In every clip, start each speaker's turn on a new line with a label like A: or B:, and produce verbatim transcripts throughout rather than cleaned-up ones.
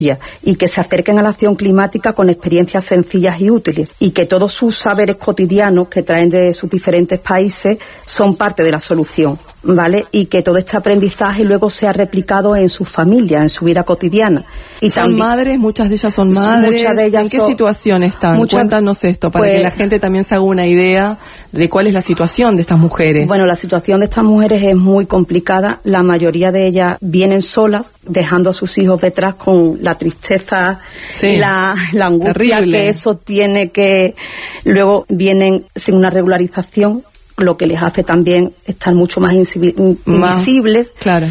A: y que se acerquen a la acción climática con experiencias sencillas y útiles, y que todos sus saberes cotidianos que traen de sus diferentes países son parte de la solución, ¿vale? Y que todo este aprendizaje luego sea replicado en sus familias, en su vida cotidiana. Y
B: son
A: también,
B: madres, muchas de ellas son madres.
A: Muchas de ellas
B: ¿En qué
A: son,
B: situación están?
A: Muchas,
B: Cuéntanos esto, para
A: pues,
B: que la gente también se haga una idea de cuál es la situación de estas mujeres.
A: Bueno, la situación de estas mujeres es muy complicada. La mayoría de ellas vienen solas, dejando a sus hijos detrás con la tristeza sí, y la, la angustia terrible. Que eso tiene, que luego vienen sin una regularización, lo que les hace también estar mucho más invisibles,
B: más, claro,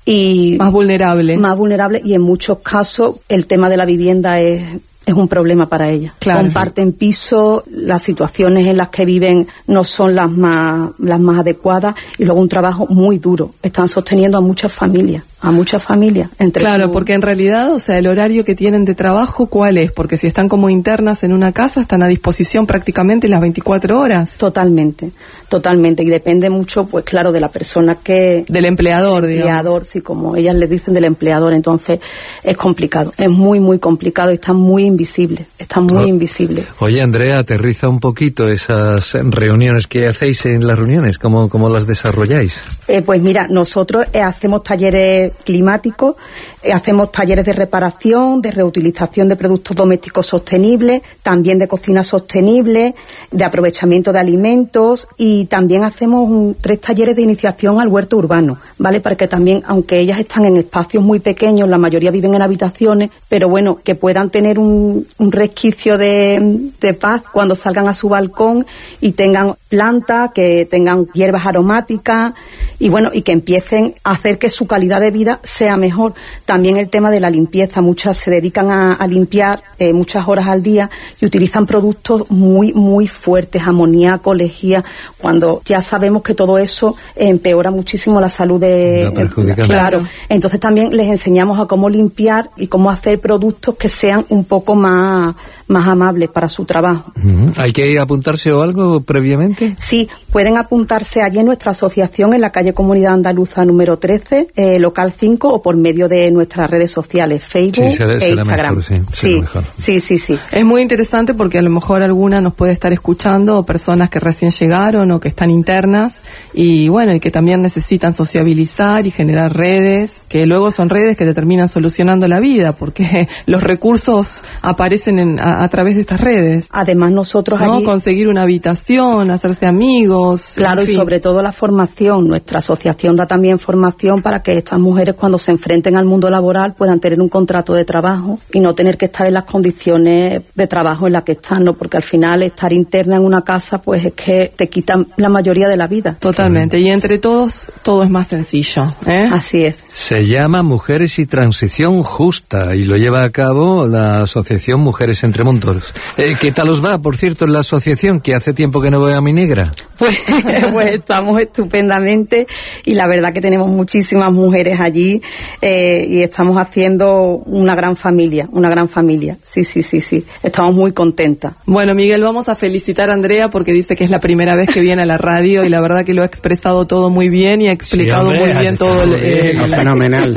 A: y
B: más vulnerables.
A: Más vulnerables, y en muchos casos el tema de la vivienda es, es un problema para ellas.
B: Claro.
A: Comparten piso, las situaciones en las que viven no son las más, las más adecuadas, y luego un trabajo muy duro. Están sosteniendo a muchas familias. a muchas familias. Entre
B: claro,
A: su...
B: porque en realidad, o sea, el horario que tienen de trabajo, ¿cuál es? Porque si están como internas en una casa, están a disposición prácticamente las veinticuatro horas.
A: Totalmente, totalmente. Y depende mucho, pues claro, de la persona que...
B: Del empleador,
A: digamos. empleador, sí, como ellas le dicen, del empleador. Entonces, es complicado. Es muy, muy complicado y están muy invisibles. Están muy
C: o...
A: invisibles.
C: Oye, Andrea, aterriza un poquito esas reuniones que hacéis en las reuniones. ¿Cómo, cómo las desarrolláis?
A: Eh, pues mira, nosotros eh, hacemos talleres climáticos, eh, hacemos talleres de reparación, de reutilización de productos domésticos sostenibles, también de cocina sostenible, de aprovechamiento de alimentos, y también hacemos un, tres talleres de iniciación al huerto urbano, ¿vale? Para que también, aunque ellas están en espacios muy pequeños, la mayoría viven en habitaciones, pero bueno, que puedan tener un, un resquicio de, de paz cuando salgan a su balcón y tengan plantas, que tengan hierbas aromáticas, y bueno, y que empiecen a hacer que su calidad de vida sea mejor. También el tema de la limpieza, muchas se dedican a, a limpiar eh, muchas horas al día y utilizan productos muy, muy fuertes, amoníaco, lejía, cuando ya sabemos que todo eso empeora muchísimo la salud de...
C: Eh,
A: claro, entonces también les enseñamos a cómo limpiar y cómo hacer productos que sean un poco más, más amables para su trabajo.
C: Uh-huh. ¿Hay que apuntarse o algo previamente?
A: Sí, pueden apuntarse allí en nuestra asociación en la calle Comunidad Andaluza número trece, eh, local cinco, o por medio de nuestras redes sociales, Facebook
C: sí, será,
A: e
C: será
A: Instagram.
C: Mejor, sí,
A: sí,
C: mejor.
A: sí, sí, sí.
B: Es muy interesante porque a lo mejor alguna nos puede estar escuchando, o personas que recién llegaron o que están internas, y bueno, y que también necesitan sociabilizar y generar redes, que luego son redes que te terminan solucionando la vida, porque los recursos aparecen en, a, a través de estas redes.
A: Además nosotros
B: ¿no?
A: allí...
B: Conseguir una habitación, hacerse amigos...
A: Claro, en fin. Y sobre todo la formación. Nuestra asociación da también formación para que estas mujeres, cuando se enfrenten al mundo laboral, puedan tener un contrato de trabajo y no tener que estar en las condiciones de trabajo en las que están, ¿no? Porque al final estar interna en una casa, pues es que te quitan la mayoría de la vida.
B: Totalmente, y entre todos, todo es más sencillo, ¿eh?
A: Así es.
C: Se llama Mujeres y Transición Justa y lo lleva a cabo la Asociación Mujeres Entre Mundos. Eh, ¿Qué tal os va, por cierto, en la asociación, que hace tiempo que no veo a mi negra?
A: Pues, pues estamos estupendamente, y la verdad que tenemos muchísimas mujeres allí, eh, y estamos haciendo una gran familia, una gran familia. Sí, sí, sí, sí. Estamos muy contentas.
B: Bueno, Miguel, vamos a felicitar a Andrea porque dice que es la primera vez que viene a la radio y la verdad que lo ha expresado todo muy bien y ha explicado sí, hombre, muy bien todo el, el,
D: el, fenomenal.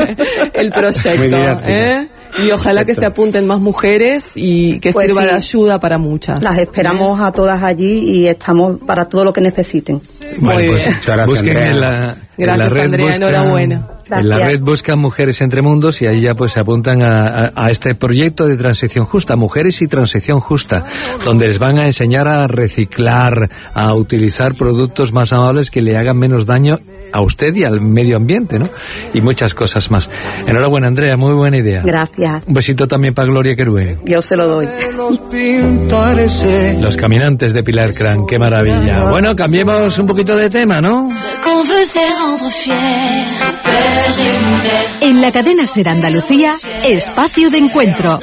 B: el proyecto. ¿eh? Y ojalá Perfecto. que se apunten más mujeres y que pues sirva sí. de ayuda para muchas.
A: Las esperamos a todas allí y estamos para todo lo que necesiten.
C: Bueno, muy pues gracias, busquen en la,
B: gracias,
C: en la red,
B: Andrea,
C: buscan,
B: enhorabuena.
A: Gracias.
C: En la red buscan Mujeres Entre Mundos y ahí ya pues se apuntan a, a, a este proyecto de transición justa, Mujeres y Transición Justa, donde les van a enseñar a reciclar, a utilizar productos más amables que le hagan menos daño a usted y al medio ambiente, ¿no? Y muchas cosas más. Enhorabuena, Andrea, muy buena idea.
A: Gracias.
C: Un besito también para Gloria Querue.
A: Yo se lo doy.
C: Los Caminantes de Pilar Cran, qué maravilla. Bueno, cambiemos un poquito de tema, ¿no?
E: En la cadena SER Andalucía, espacio de encuentro.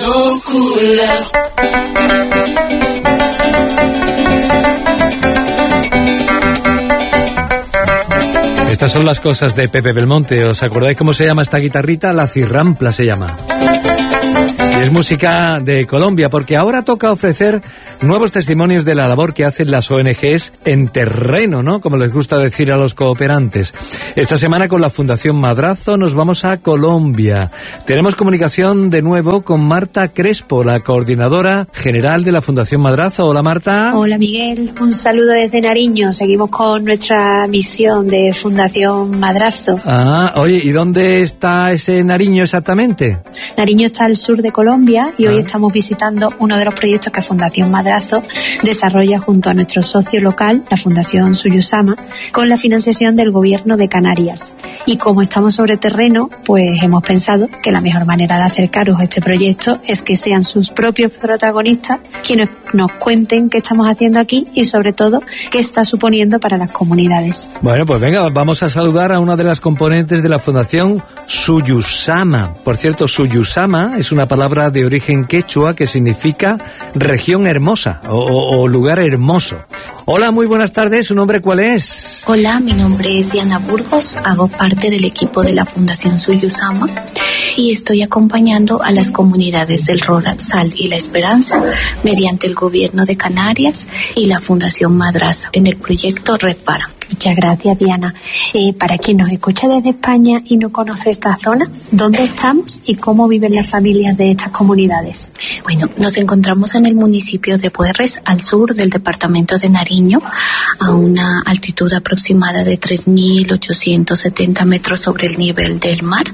C: Estas son las cosas de Pepe Belmonte. ¿Os acordáis cómo se llama esta guitarrita? La cirrampla se llama. Y Es música de Colombia, porque ahora toca ofrecer nuevos testimonios de la labor que hacen las O N Ges en terreno, ¿no? Como les gusta decir a los cooperantes. Esta semana con la Fundación Madrazo nos vamos a Colombia. Tenemos comunicación de nuevo con Marta Crespo, la coordinadora general de la Fundación Madrazo. Hola, Marta.
D: Hola, Miguel. Un saludo desde Nariño. Seguimos con nuestra misión de Fundación Madrazo.
C: Ah, oye, ¿y dónde está ese Nariño exactamente?
D: Nariño está al sur de Colombia y ah. hoy estamos visitando uno de los proyectos que Fundación Madrazo desarrolla junto a nuestro socio local, la Fundación Suyusama, con la financiación del Gobierno de Canarias. Y como estamos sobre terreno, pues hemos pensado que la mejor manera de acercaros a este proyecto es que sean sus propios protagonistas quienes nos cuenten qué estamos haciendo aquí y sobre todo qué está suponiendo para las comunidades.
C: Bueno, pues venga, vamos a saludar a una de las componentes de la Fundación Suyusama. Por cierto, Suyusama es una palabra de origen quechua que significa región hermosa o, o, o lugar hermoso. Hola, muy buenas tardes. ¿Su nombre cuál es?
F: Hola, mi nombre es Diana Burgos. Hago parte del equipo de la Fundación Suyusama y estoy acompañando a las comunidades del Rosal y La Esperanza mediante el Gobierno de Canarias y la Fundación Madrazo en el proyecto Red Para.
D: Muchas gracias, Diana. Eh, para quien nos escucha desde España y no conoce esta zona, ¿dónde estamos y cómo viven las familias de estas comunidades?
F: Bueno, nos encontramos en el municipio de Puerres, al sur del departamento de Nariño, a una altitud aproximada de tres mil ochocientos setenta metros sobre el nivel del mar,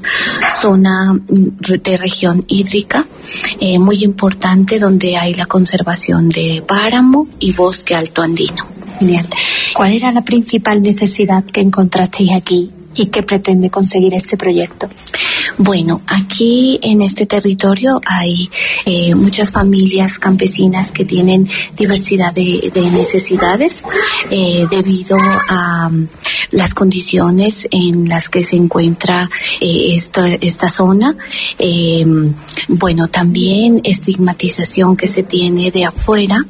F: zona de región hídrica eh, muy importante donde hay la conservación de páramo y bosque alto andino.
D: Genial. ¿Cuál era la principal necesidad que encontrasteis aquí y qué pretende conseguir este proyecto?
F: Bueno, aquí en este territorio hay eh, muchas familias campesinas que tienen diversidad de, de necesidades eh, debido a um, las condiciones en las que se encuentra eh, esta, esta zona. Eh, bueno, también estigmatización que se tiene de afuera.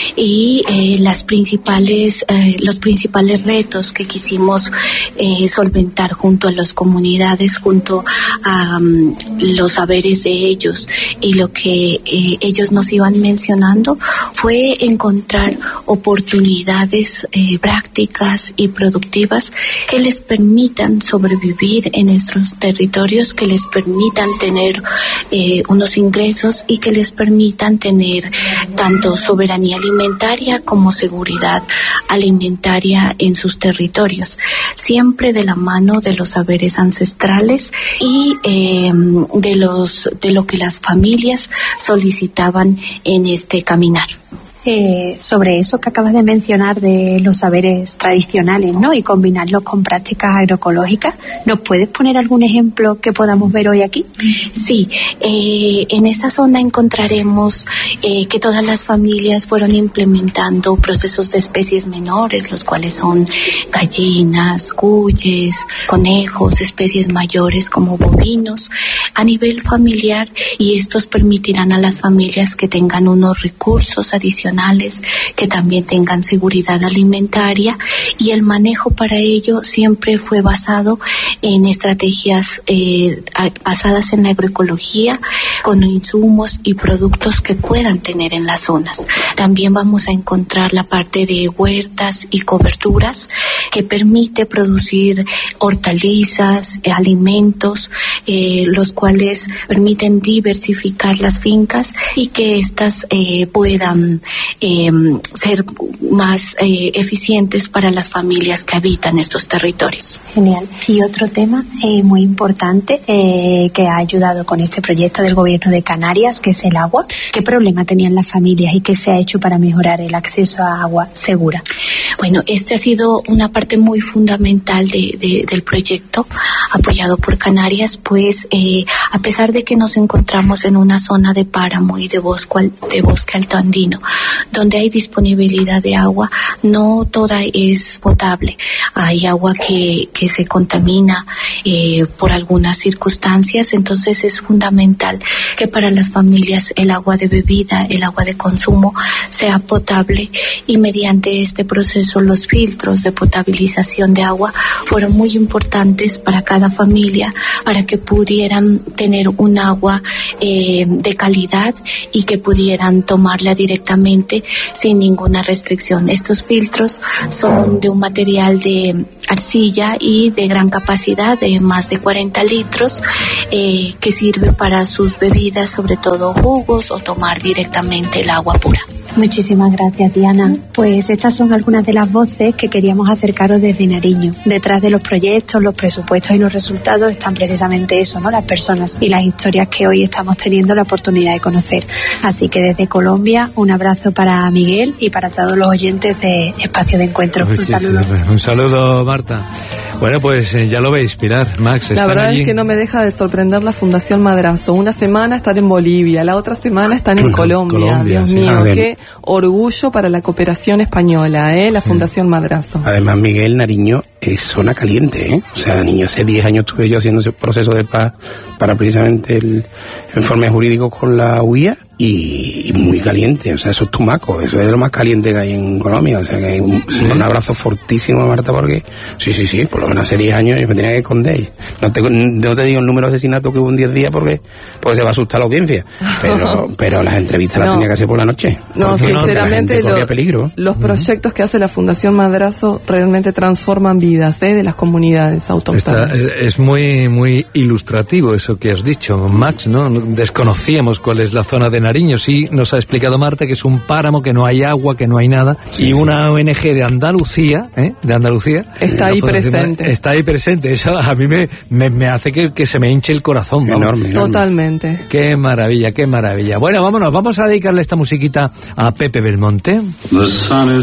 F: Y eh, las principales, eh, los principales retos que quisimos eh, solventar junto a las comunidades, junto a um, los saberes de ellos y lo que eh, ellos nos iban mencionando fue encontrar oportunidades eh, prácticas y productivas que les permitan sobrevivir en estos territorios, que les permitan tener eh, unos ingresos y que les permitan tener tanto soberanía alimentaria como seguridad alimentaria en sus territorios, siempre de la mano de los saberes ancestrales y eh, de los de lo que las familias solicitaban en este caminar.
D: Eh, sobre eso que acabas de mencionar de los saberes tradicionales, ¿no? Y combinarlos con prácticas agroecológicas, ¿nos puedes poner algún ejemplo que podamos ver hoy aquí?
F: Sí, eh, en esta zona encontraremos eh, que todas las familias fueron implementando procesos de especies menores, los cuales son gallinas, cuyes, conejos, especies mayores como bovinos, a nivel familiar, y estos permitirán a las familias que tengan unos recursos adicionales, que también tengan seguridad alimentaria, y el manejo para ello siempre fue basado en estrategias eh, basadas en la agroecología, con insumos y productos que puedan tener en las zonas. También vamos a encontrar la parte de huertas y coberturas que permite producir hortalizas, eh, alimentos, eh, los cuales permiten diversificar las fincas y que éstas eh, puedan Eh, ser más eh, eficientes para las familias que habitan estos territorios.
D: Genial. Y otro tema eh, muy importante eh, que ha ayudado con este proyecto del Gobierno de Canarias, que es el agua. ¿Qué problema tenían las familias y qué se ha hecho para mejorar el acceso a agua segura?
F: Bueno, este ha sido una parte muy fundamental de, de, del proyecto apoyado por Canarias, pues eh, a pesar de que nos encontramos en una zona de páramo y de bosque, de bosque alto andino, donde hay disponibilidad de agua, no toda es potable. Hay agua que, que se contamina eh, por algunas circunstancias, entonces es fundamental que para las familias el agua de bebida, el agua de consumo sea potable, y mediante este proceso los filtros de potabilización de agua fueron muy importantes para cada familia, para que pudieran tener un agua eh, de calidad y que pudieran tomarla directamente sin ninguna restricción. Estos filtros son de un material de arcilla y de gran capacidad, de más de cuarenta litros, eh, que sirve para sus bebidas, sobre todo jugos, o tomar directamente el agua pura.
D: Muchísimas gracias, Diana. Pues estas son algunas de las voces que queríamos acercaros desde Nariño. Detrás de los proyectos, los presupuestos y los resultados están precisamente eso, ¿no? Las personas y las historias que hoy estamos teniendo la oportunidad de conocer. Así que desde Colombia, un abrazo para Miguel y para todos los oyentes de Espacio de Encuentro. Un saludo.
C: Un saludo, Marta. Bueno, pues eh, ya lo veis, Pilar, Max.
B: La verdad
C: allí.
B: es que no me deja de sorprender la Fundación Madrazo. Una semana están en Bolivia, la otra semana están en Colombia.
C: Colombia,
B: Dios
C: sí.
B: mío,
G: A ver.
B: qué orgullo para la cooperación española, ¿eh? La Fundación Madrazo.
G: Además, Miguel, Nariño es zona caliente, ¿eh? O sea, niño, hace diez años estuve yo haciendo ese proceso de paz para precisamente el informe jurídico con la U I A y, y muy caliente, o sea, eso es Tumaco, eso es de lo más caliente que hay en Colombia, o sea, que hay un, ¿sí? un abrazo fortísimo a Marta, porque sí, sí, sí, por lo menos hace diez años yo me tenía que esconder. No te, no te digo el número de asesinatos que hubo en diez días porque, porque se va a asustar la audiencia, pero, pero las entrevistas
B: No.
G: las tenía que hacer por la noche.
B: No,
G: porque
B: sinceramente,
G: la gente corría
B: lo-
G: peligro.
B: los proyectos que hace la Fundación Madrazo realmente transforman vidas, ¿eh? De las comunidades
C: Está,
B: autóctonas.
C: es, es muy muy ilustrativo eso que has dicho, Max, ¿no? Desconocíamos cuál es la zona de Nariño. Sí, nos ha explicado Marta que es un páramo, que no hay agua, que no hay nada.
G: Sí,
C: y una O N G de Andalucía, ¿eh? De Andalucía.
B: Está
C: la
B: ahí
C: Fundación
B: presente.
C: Está ahí presente. Eso a mí me, me, me hace que, que se me hinche el corazón. vamos.
G: Enorme, enorme.
B: Totalmente.
C: Qué maravilla, qué maravilla. Bueno, vámonos, vamos a dedicarle esta musiquita a Pepe Belmonte.
H: The sun is